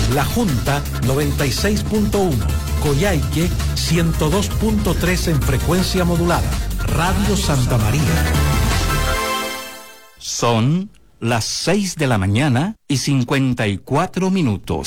La Junta 96.1, Coyhaique 102.3 en frecuencia modulada. Radio Santa María. Son las 6 de la mañana y 54 minutos.